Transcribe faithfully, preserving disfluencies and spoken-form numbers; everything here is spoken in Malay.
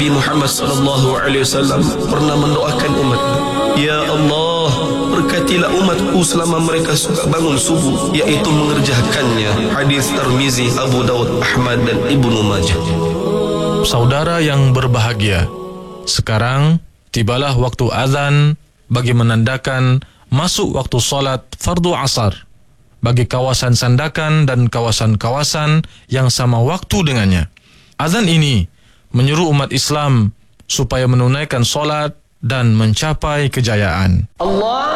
Nabi Muhammad sallallahu alaihi wasallam pernah mendoakan umat, ya Allah, berkatilah umatku selama mereka suka bangun subuh, iaitu mengerjakannya. Hadis Tirmizi, Abu Daud, Ahmad dan Ibnu Majah. Saudara yang berbahagia, sekarang tibalah waktu azan bagi menandakan masuk waktu solat fardu asar bagi kawasan Sandakan dan kawasan-kawasan yang sama waktu dengannya. Azan ini menyuruh umat Islam supaya menunaikan solat dan mencapai kejayaan. Allah